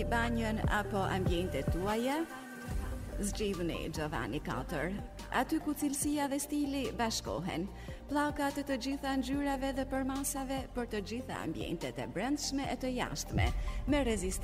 banjën apo ambientet tuaja? Zgjidhni Giovanni 4, aty ku cilësia dhe stili bashkohen, pllakat të gjitha ngjyrave dhe përmasave për të gjitha ambientet e brendshme e të jashtme, me rezistencë